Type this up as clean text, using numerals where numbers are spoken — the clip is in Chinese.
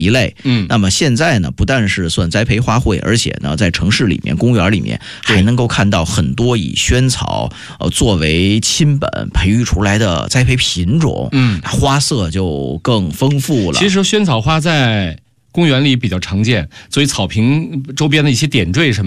一类。那么现在呢，不但是算栽培花卉，而且呢，在城市里面、公园里面还能够看到很多以萱草作为亲本培育出来的栽培品种。花色就更丰富了。 其实萱草花在公园里比较常见，所以草坪周边的一些点缀什么